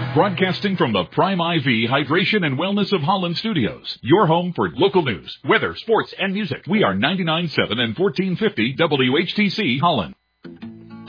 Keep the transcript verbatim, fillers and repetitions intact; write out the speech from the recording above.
Broadcasting from the Prime I V Hydration and Wellness of Holland Studios. Your home for local news, weather, sports, and music. We are ninety-nine point seven and fourteen fifty W H T C Holland.